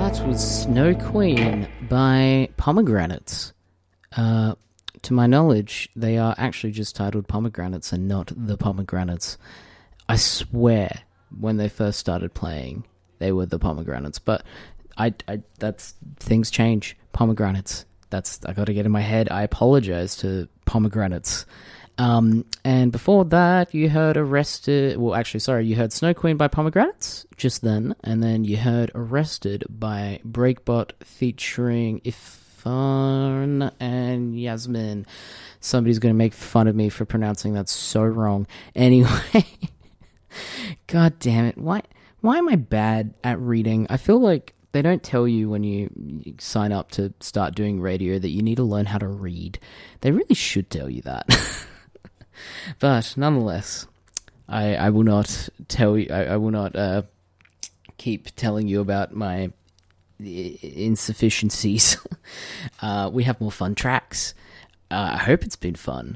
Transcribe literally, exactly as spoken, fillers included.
That was Snow Queen by Pomegranates. Uh, to my knowledge, they are actually just titled Pomegranates and not the Pomegranates. I swear, when they first started playing, they were the Pomegranates. But I, I that's things change. Pomegranates. That's I got to get in my head. I apologize to Pomegranates. Um, and before that, you heard Arrested... Well, actually, sorry, you heard Snow Queen by Pomegranates just then, and then you heard Arrested by Breakbot featuring Ifan and Yasmin. Somebody's going to make fun of me for pronouncing that so wrong. Anyway, god damn it. Why, why am I bad at reading? I feel like they don't tell you when you sign up to start doing radio that you need to learn how to read. They really should tell you that. But nonetheless, I, I will not tell you. I, I will not uh, keep telling you about my insufficiencies. uh, we have more fun tracks. Uh, I hope it's been fun.